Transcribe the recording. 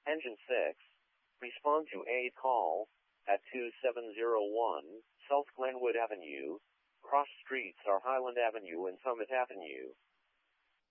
Engine 6. Respond to a call at 2701 South Glenwood Avenue. Cross streets are Highland Avenue and Summit Avenue.